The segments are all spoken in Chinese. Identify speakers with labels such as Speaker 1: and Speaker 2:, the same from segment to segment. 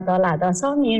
Speaker 1: 哆啦哆嗦咪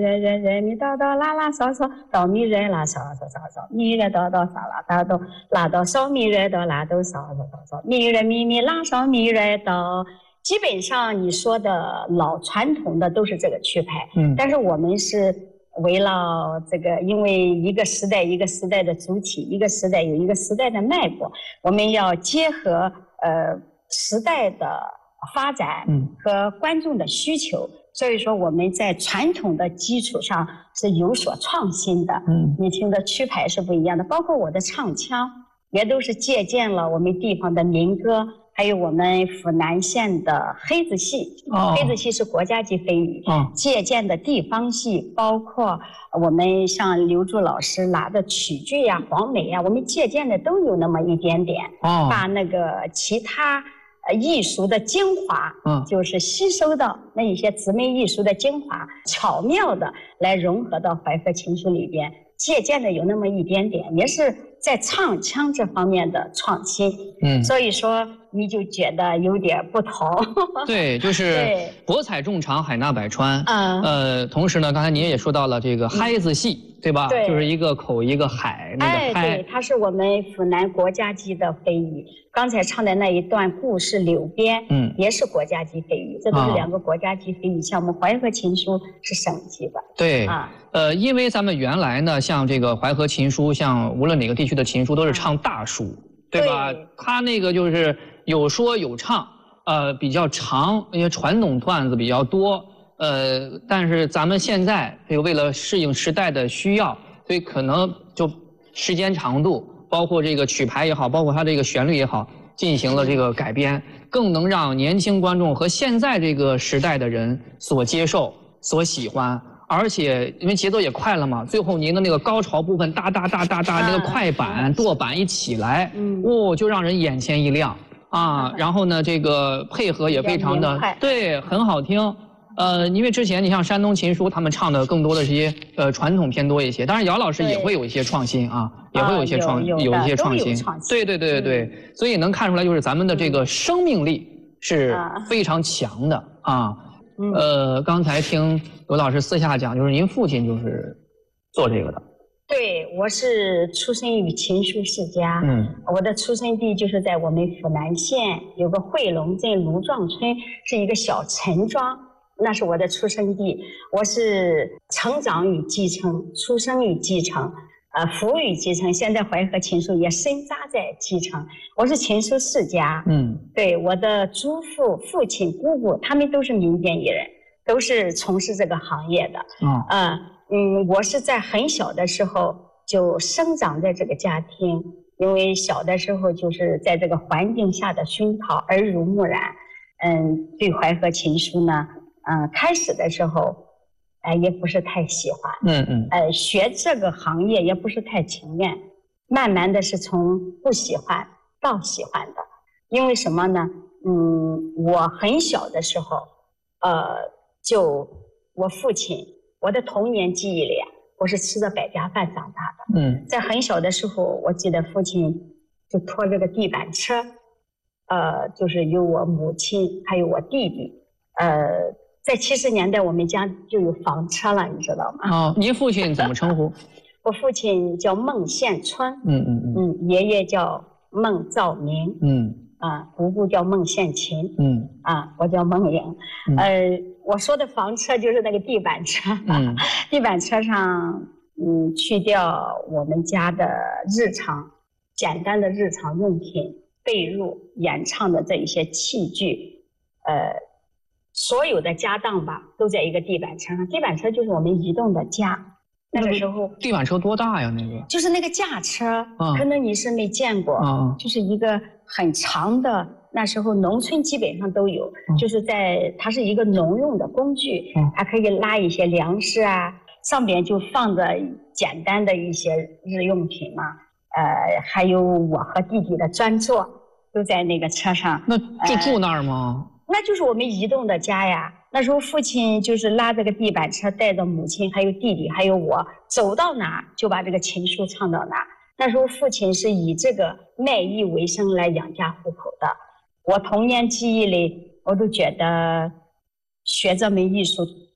Speaker 1: ρε咪哆哆啦啦嗦嗦哆咪ρε啦嗦嗦嗦嗦咪ρε哆哆嗦啦哆哆啦哆嗦咪ρε哆啦哆嗦嗦嗦嗦咪ρε咪咪啦嗦咪ρε哆。基本上你说的老传统的都是这个曲牌，但是我们是围绕这个，因为一个时代一个时代的主体，一个时代有一个时代的脉搏，我们要结合时代的发展和观众的需求，所以说我们在传统的基础上是有所创新的。你听的曲牌是不一样的，包括我的唱腔也都是借鉴了我们地方的民歌，还有我们府南县的黑子戏。黑子戏是国家级非遗，借鉴的地方戏，包括我们像刘柱老师拿的曲剧呀、黄梅呀，我们借鉴的都有那么一点点，把那个其他艺术的精华，就是吸收到那一些姊妹艺术的精华，巧妙的来融合到淮河琴书里边，借鉴的有那么一点点，也是在唱腔这方面的创新。所以说你就觉得有点不同。
Speaker 2: 对，就是博采众长，海纳百川。同时呢，刚才您也说到了这个嗨子戏，对吧？对，就是一个口一个海，那个嗨。
Speaker 1: 对，它是我们府南国家级的非遗。刚才唱的那一段《故事柳边》，也是国家级非遗，这都是2个国家级非遗项目。淮河琴书是省级的。
Speaker 2: 对，因为咱们原来呢，像这个淮河琴书，像无论哪个地区的琴书都是唱大书，对吧？它那个就是有说有唱，比较长，因为传统段子比较多，但是咱们现在这个为了适应时代的需要，所以可能就时间长度，包括这个曲牌也好，包括它这个旋律也好，进行了这个改编，更能让年轻观众和现在这个时代的人所接受、所喜欢。而且因为节奏也快了嘛，最后您的那个高潮部分，哒哒哒哒哒，那个快板、舵板一起来，就让人眼前一亮啊。然后呢，这个配合也非常的对，很好听。因为之前你像山东琴书，他们唱的更多的是一些传统偏多一些，当然姚老师也会有一些创新啊，也会有一些创新。对，所以能看出来，就是咱们的这个生命力是非常强的啊。刚才听刘老师私下讲，就是您父亲就是做这个的。
Speaker 1: 对，我是出生于琴书世家。我的出生地就是在我们府南县有个惠龙镇卢庄村，是一个小陈庄，那是我的出生地。我是成长与继承，出生与继承，服务与继承。现在淮河琴书也深扎在继承。我是琴书世家。对，我的祖父、父亲、姑姑，他们都是民间艺人，都是从事这个行业的。我是在很小的时候就生长在这个家庭，因为小的时候就是在这个环境下的熏陶，耳濡目染。对淮河琴书呢，开始的时候，也不是太喜欢。学这个行业也不是太情愿，慢慢的是从不喜欢到喜欢的。因为什么呢？我很小的时候，就我父亲。我的童年记忆里我是吃着百家饭长大的。在很小的时候，我记得父亲就拖着个地板车，就是有我母亲还有我弟弟。在70年代我们家就有房车了，你知道吗？
Speaker 2: 您父亲怎么称呼？
Speaker 1: 我父亲叫孟宪春。爷爷叫孟兆明。姑姑叫孟宪琴。我叫孟颖。我说的房车就是那个地板车。地板车上，去掉我们家的简单的日常用品、被褥、演唱的这一些器具，所有的家当吧，都在一个地板车上。地板车就是我们移动的家。那个时候
Speaker 2: 地板车多大呀？那个
Speaker 1: 就是那个架车，可能你是没见过。就是一个很长的，那时候农村基本上都有，就是它是一个农用的工具，它可以拉一些粮食啊，上边就放着简单的一些日用品嘛。还有我和弟弟的专座都在那个车上。
Speaker 2: 那就住那儿吗？
Speaker 1: 那就是我们移动的家呀。那时候父亲就是拉这个地板车，带着母亲还有弟弟还有我，走到哪就把这个琴书唱到哪。那时候父亲是以这个卖艺为生来养家糊口的。我童年记忆里，我都觉得学这门艺术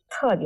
Speaker 1: 特别。